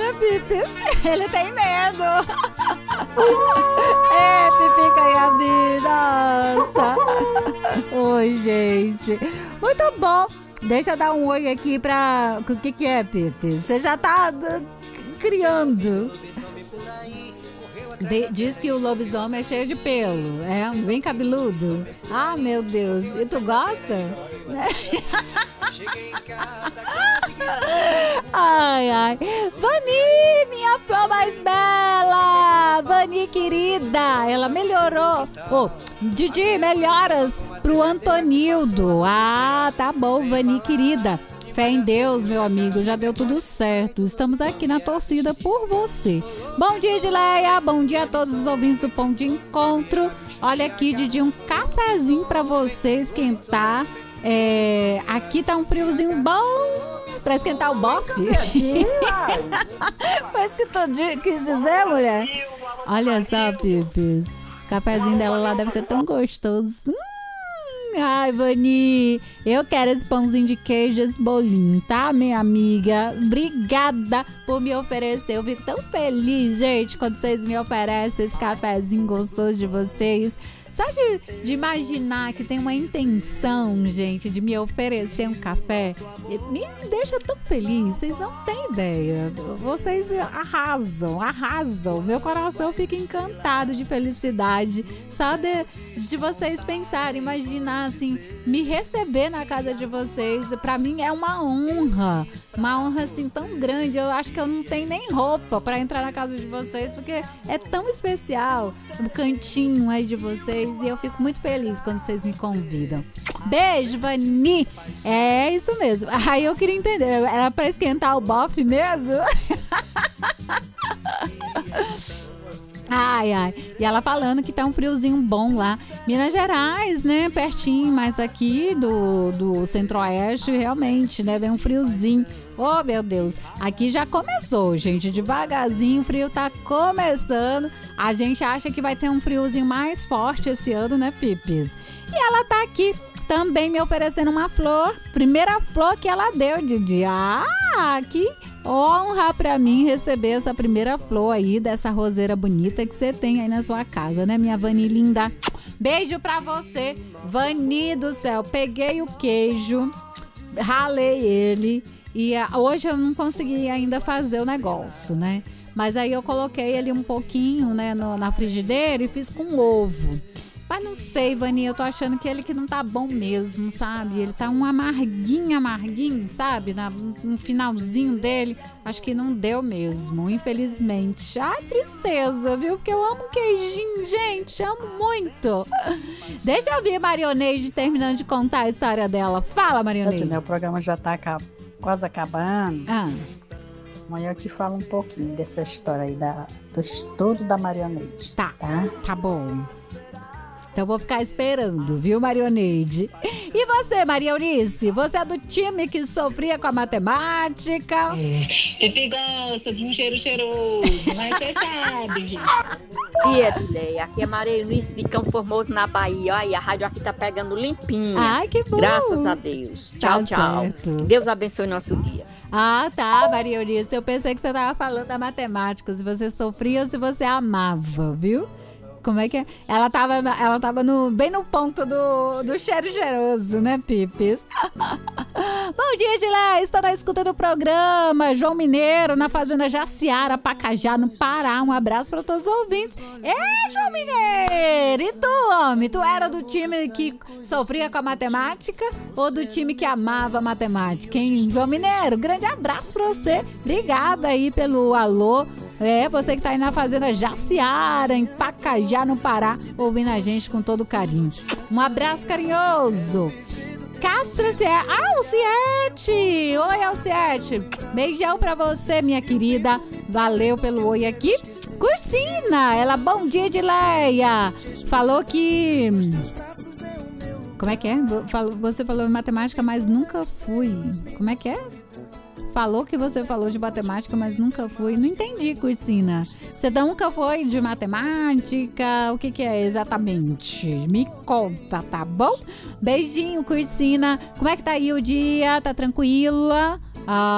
né, Pipis? Ele tem medo. Pipi Caiabi, nossa. Oi, gente. Muito bom. Deixa eu dar um oi aqui pra... O que é, Pipis? Você já tá criando. Diz que o lobisomem é cheio de pelo. É, bem cabeludo. Ah, meu Deus. E tu gosta? Ai. Vani, minha flor mais bela. Vani, querida. Ela melhorou. Didi, melhoras pro Antonildo. Ah, tá bom, Vani, querida. Fé em Deus, meu amigo, já deu tudo certo. Estamos aqui na torcida por você. Bom dia, Edileia. Bom dia a todos os ouvintes do Ponto de Encontro. Olha aqui, Didi, um cafezinho pra você esquentar. Aqui tá um friozinho bom pra esquentar o bofe. Mas que tu quis dizer, mulher? Olha só, Pipis. O cafezinho dela lá deve ser tão gostoso. Ai, Vani, eu quero esse pãozinho de queijo, esse bolinho, tá, minha amiga? Obrigada por me oferecer. Eu fico tão feliz, gente, quando vocês me oferecem esse cafezinho gostoso de vocês. Só de imaginar que tem uma intenção, gente, de me oferecer um café, me deixa tão feliz. Vocês não têm ideia. Vocês arrasam. Meu coração fica encantado de felicidade. Só de vocês pensarem, imaginar, assim, me receber na casa de vocês. Pra mim é uma honra, assim, tão grande. Eu acho que eu não tenho nem roupa pra entrar na casa de vocês, porque é tão especial o cantinho aí de vocês. E eu fico muito feliz quando vocês me convidam. Beijo, Vani. É isso mesmo. Aí eu queria entender, era pra esquentar o bofe mesmo? Ai. E ela falando que tá um friozinho bom lá. Minas Gerais, né? Pertinho, mas aqui do Centro-Oeste, realmente, né? Vem um friozinho. Oh, meu Deus. Aqui já começou, gente. Devagarzinho, o frio tá começando. A gente acha que vai ter um friozinho mais forte esse ano, né, Pipis? E ela tá aqui também me oferecendo uma flor. Primeira flor que ela deu, Didi. Ah, que honra pra mim receber essa primeira flor aí, dessa roseira bonita que você tem aí na sua casa, né, minha Vani linda? Beijo pra você, Vani do céu. Peguei o queijo, ralei ele. E hoje eu não consegui ainda fazer o negócio, né? Mas aí eu coloquei ele um pouquinho, né, na frigideira e fiz com ovo. Mas não sei, Vani, eu tô achando que ele que não tá bom mesmo, sabe? Ele tá um amarguinho, sabe? No finalzinho dele, acho que não deu mesmo, infelizmente. Ai, tristeza, viu? Porque eu amo queijinho, gente, amo muito. Deixa eu ver a Marioneide terminando de contar a história dela. Fala, Marioneide. O programa já tá quase acabando. Amanhã eu te falo um pouquinho dessa história aí do estudo da Marioneide. Tá bom. Então vou ficar esperando, viu, Marioneide? E você, Maria Eunice? Você é do time que sofria com a matemática? Pipi gosta de um cheiro cheiroso, mas você sabe, gente. E Edileia, aqui é Maria Eunice de Campo Formoso, na Bahia. Olha, a rádio aqui tá pegando limpinha. Ai, que bom. Graças a Deus. Tchau, tchau. Certo. Deus abençoe nosso dia. Ah, tá, Maria Eunice. Eu pensei que você tava falando da matemática, se você sofria ou se você amava, viu? Como é que é? Ela tava bem no ponto do cheiro cheiroso, né, Pipis? Bom dia, Edilé. Estou na escuta do programa. João Mineiro, na Fazenda Jaciara, Pacajá, no Pará. Um abraço para todos os ouvintes. João Mineiro! E tu, homem? Tu era do time que sofria com a matemática ou do time que amava a matemática, hein? João Mineiro, grande abraço para você. Obrigada aí pelo alô. Você que tá aí na Fazenda Jaciara, em Pacajá, no Pará, ouvindo a gente com todo carinho. Um abraço carinhoso. Castro Alciete! Oi, Alciete! Beijão pra você, minha querida. Valeu pelo oi aqui. Cursina, ela, bom dia, Edileia. Falou que... Como é que é? Você falou em matemática, mas nunca fui. Como é que é? Falou que você falou de matemática, mas nunca fui. Não entendi, Cursina. Você nunca foi de matemática? O que é exatamente? Me conta, tá bom? Beijinho, Cursina. Como é que tá aí o dia? Tá tranquila?